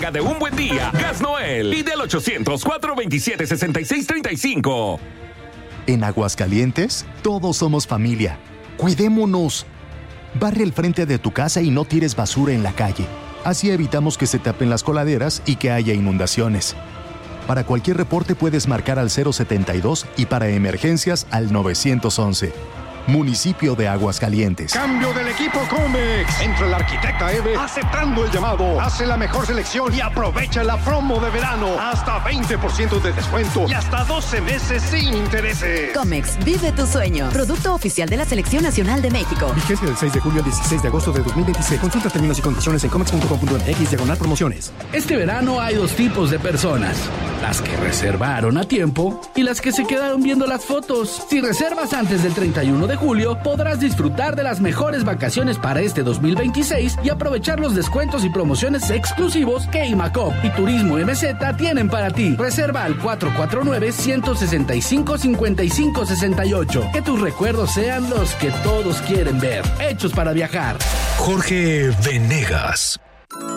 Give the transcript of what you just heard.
día de un buen día. Gas Noel. Pide al 800-427-6635. En Aguascalientes, todos somos familia. Cuidémonos. Barre el frente de tu casa y no tires basura en la calle. Así evitamos que se tapen las coladeras y que haya inundaciones. Para cualquier reporte puedes marcar al 072 y para emergencias al 911. Municipio de Aguascalientes. Cambio del equipo Comex. Entra el arquitecta Eve aceptando el llamado. Hace la mejor selección y aprovecha la promo de verano. Hasta 20% de descuento y hasta 12 meses sin intereses. Comex, vive tu sueño. Producto oficial de la Selección Nacional de México. Vigencia del 6 de julio al 16 de agosto de 2026. Consulta términos y condiciones en comex.com.mx/promociones. Este verano hay dos tipos de personas. Las que reservaron a tiempo y las que se quedaron viendo las fotos. Si reservas antes del 31 de julio, podrás disfrutar de las mejores vacaciones para este 2026 y aprovechar los descuentos y promociones exclusivos que Imacop y Turismo MZ tienen para ti. Reserva al 449-165-5568. Que tus recuerdos sean los que todos quieren ver. Hechos para viajar. Jorge Venegas.